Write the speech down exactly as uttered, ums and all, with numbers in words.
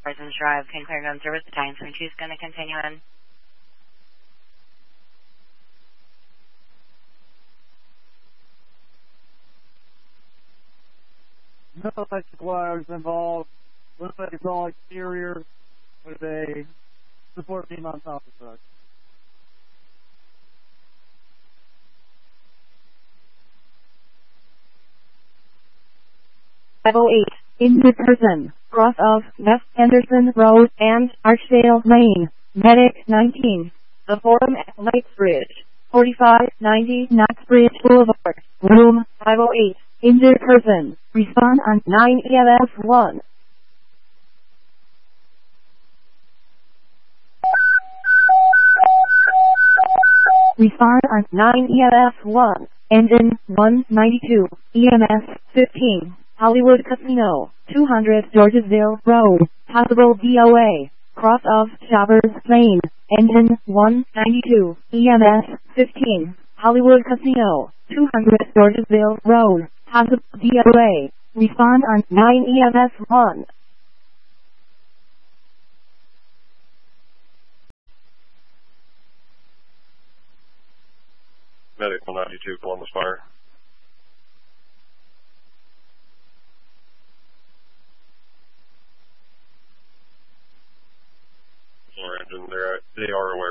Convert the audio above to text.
Parsons Drive, can clear gun service. The time twenty-two is going to continue in. No electric wires involved. Looks like it's all exterior with a support beam on top of it. five oh eight, injured person, cross of West Henderson Road and Archdale Lane, medic nineteen, the Forum at Knightsbridge, forty-five ninety Knightsbridge Boulevard, room five oh eight, injured person, respond on nine E M S one. Respond on nine E M S one, engine one ninety-two, E M S fifteen. Hollywood Casino, two hundred Georgesville Road, possible D O A, cross of Shavers Lane, engine one ninety-two, E M S fifteen, Hollywood Casino, two hundred Georgesville Road, possible D O A, respond on nine E M S one. Medic one ninety-two, Columbus Fire. Engine, they're, they are aware.